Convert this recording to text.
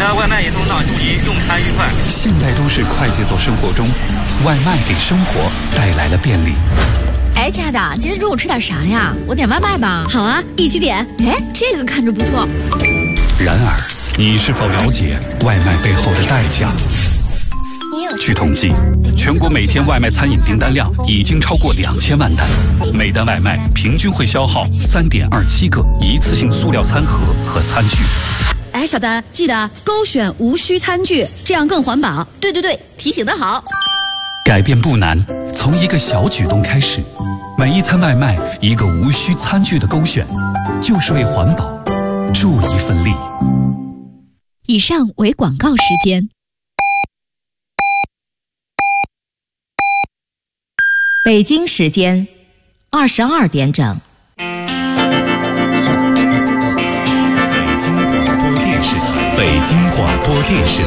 的外卖也送到，祝您用餐愉快。 现代都市快节奏生活中，外卖给生活带来了便利。 哎，亲爱的，今天中午吃点啥呀？我点外卖吧。 好啊，一起点。 哎，这个看着不错。 然而，你是否了解外卖背后的代价？据统计，全国每天外卖餐饮订单量已经超过2000万单，每单外卖平均会消耗3.27个一次性塑料餐盒和餐具。 哎，小丹，记得勾选无需餐具，这样更环保。 对，提醒得好。 改变不难，从一个小举动开始，每一餐外卖一个无需餐具的勾选，就是为环保助一份力。 以上为广告时间。 北京时间22点整。 北京广播电视台。